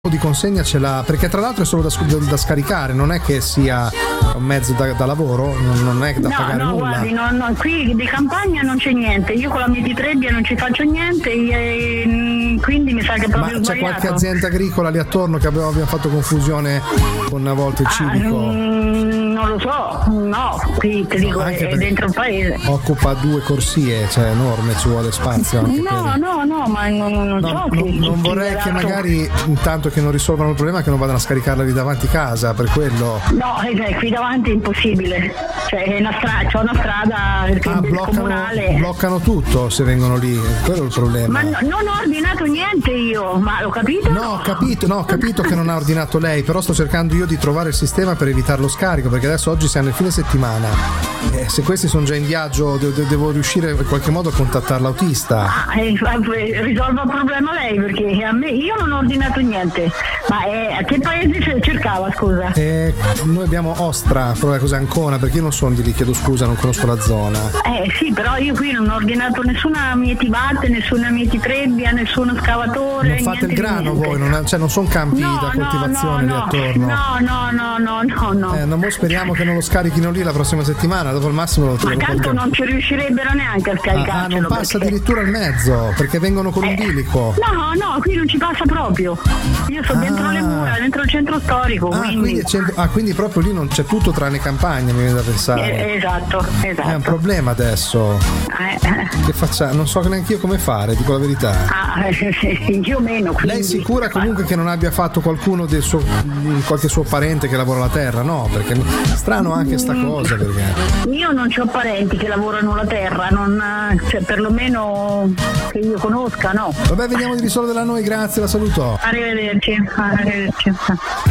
di consegna ce l'ha, perché tra l'altro è solo da scaricare, non è che sia un mezzo da lavoro, non è da pagare nulla. Guardi, qui di campagna non c'è niente, io con la mia trebbia non ci faccio niente, quindi mi sa che proprio ma c'è qualche azienda agricola lì attorno che abbiamo fatto confusione con una volta il civico? Non lo so, no, qui ti dico è dentro il paese. Occupa 2 corsie, cioè enorme, ci vuole spazio. No, ma non so che non vorrei che magari intanto che non risolvano il problema che non vadano a scaricarla lì davanti casa, per quello. No, qui davanti è impossibile, cioè c'è una strada comunale. Bloccano tutto se vengono lì, quello è il problema. Ma non ho ordinato niente io, ma l'ho capito? No, ho capito che non ha ordinato lei, però sto cercando io di trovare il sistema per evitare lo scarico, perché adesso oggi siamo nel fine settimana. Se questi sono già in viaggio devo riuscire in qualche modo a contattare l'autista. Risolva il problema lei, perché io non ho ordinato niente. Ma a che paese cercava, scusa? Noi abbiamo Ostra, però cos'è Ancona, perché io non sono di lì, chiedo scusa, non conosco la zona. Sì, però io qui non ho ordinato nessuna mietivate, nessuna mietitrebbia, nessuno scavatore. Non fate il grano voi, non sono campi da coltivazione lì attorno. No. Speriamo che non lo scarichino lì la prossima settimana, dopo il massimo lo Ma tanto non ci riuscirebbero neanche a scaricarlo. Non passa addirittura il mezzo, perché vengono con un bilico. No, qui non ci passa proprio. Io sto dentro le mura, dentro il centro storico. Quindi proprio lì non c'è tutto tranne campagna, mi viene da pensare. Esatto. È un problema adesso. Che facciamo? Non so neanche io come fare, dico la verità. Io meno. Quindi. Lei è sicura comunque che non abbia fatto qualcuno qualche suo parente che lavora la terra? No, perché strano anche sta cosa, perché io non ho parenti che lavorano la terra, cioè perlomeno che io conosca, no. Vabbè, vediamo di risolverla noi, grazie, la saluto. Arrivederci.